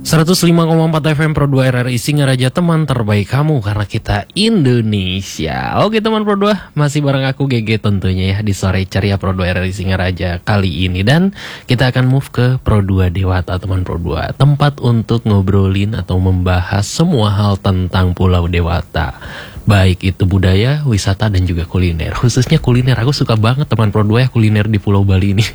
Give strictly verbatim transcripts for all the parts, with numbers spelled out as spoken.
seratus lima koma empat F M Pro dua R R I Singaraja, teman terbaik kamu karena kita Indonesia. Oke teman Pro dua, masih bareng aku G G tentunya ya di sore ceria Pro dua R R I Singaraja kali ini. Dan kita akan move ke Pro dua Dewata teman Pro dua, tempat untuk ngobrolin atau membahas semua hal tentang Pulau Dewata, baik itu budaya, wisata, dan juga kuliner. Khususnya kuliner, aku suka banget teman Pro dua ya kuliner di Pulau Bali ini.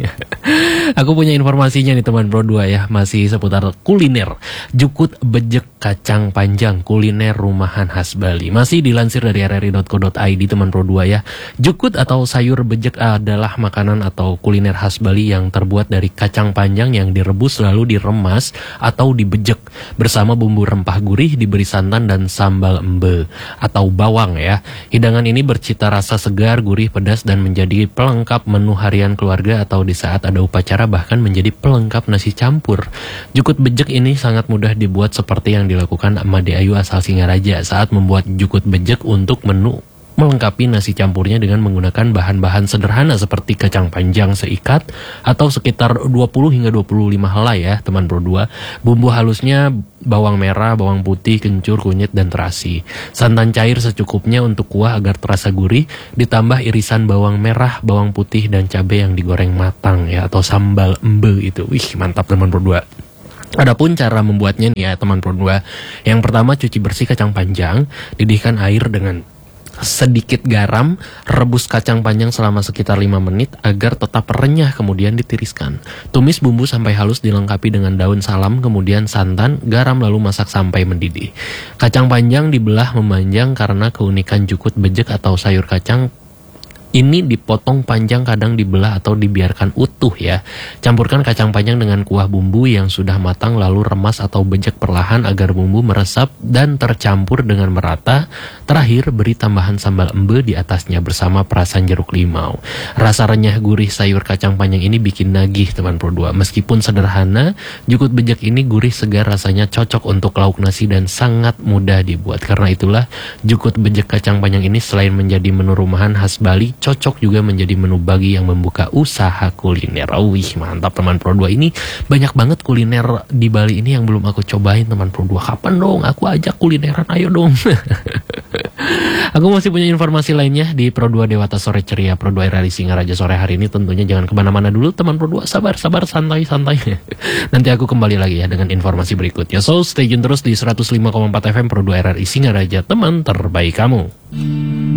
Aku punya informasinya nih teman Pro dua ya, masih seputar kuliner. Jukut bejek kacang panjang, kuliner rumahan khas Bali. Masih dilansir dari r r i dot co dot i d teman Pro dua ya. Jukut atau sayur bejek adalah makanan atau kuliner khas Bali yang terbuat dari kacang panjang yang direbus lalu diremas atau dibejek bersama bumbu rempah gurih, diberi santan dan sambal embe atau bawang ya. Hidangan ini bercita rasa segar, gurih, pedas, dan menjadi pelengkap menu harian keluarga atau di saat ada upacara, bahkan menjadi pelengkap nasi campur. Jukut bejek ini sangat mudah dibuat seperti yang dilakukan Made Ayu asal Singaraja saat membuat jukut bejek untuk menu melengkapi nasi campurnya dengan menggunakan bahan-bahan sederhana seperti kacang panjang seikat atau sekitar dua puluh hingga dua puluh lima helai ya teman Pro dua. Bumbu halusnya bawang merah, bawang putih, kencur, kunyit, dan terasi. Santan cair secukupnya untuk kuah agar terasa gurih, ditambah irisan bawang merah, bawang putih, dan cabai yang digoreng matang ya, atau sambal embe itu. Wih, mantap teman Pro dua. Adapun cara membuatnya nih ya teman Pro dua. Yang pertama, cuci bersih kacang panjang, didihkan air dengan sedikit garam, rebus kacang panjang selama sekitar lima menit agar tetap renyah, kemudian ditiriskan. Tumis bumbu sampai halus dilengkapi dengan daun salam, kemudian santan, garam, lalu masak sampai mendidih. Kacang panjang dibelah memanjang karena keunikan jukut bejek atau sayur kacang ini dipotong panjang, kadang dibelah atau dibiarkan utuh ya. Campurkan kacang panjang dengan kuah bumbu yang sudah matang lalu remas atau bejek perlahan agar bumbu meresap dan tercampur dengan merata. Terakhir beri tambahan sambal embe di atasnya bersama perasan jeruk limau. Rasa renyah gurih sayur kacang panjang ini bikin nagih teman Pro dua. Meskipun sederhana, jukut bejek ini gurih segar, rasanya cocok untuk lauk nasi dan sangat mudah dibuat. Karena itulah jukut bejek kacang panjang ini selain menjadi menu rumahan khas Bali, cocok juga menjadi menu bagi yang membuka usaha kuliner. Oh, wih, mantap teman Pro dua. Ini banyak banget kuliner di Bali ini yang belum aku cobain teman Pro dua. Kapan dong aku ajak kulineran, ayo dong. Aku masih punya informasi lainnya di Pro dua Dewata Sore Ceria Pro dua R R I Singaraja sore hari ini. Tentunya jangan kemana-mana dulu teman Pro dua. Sabar, sabar, santai, santai. Nanti aku kembali lagi ya dengan informasi berikutnya. So stay tune terus di seratus lima koma empat F M Pro dua R R I Singaraja, teman terbaik kamu.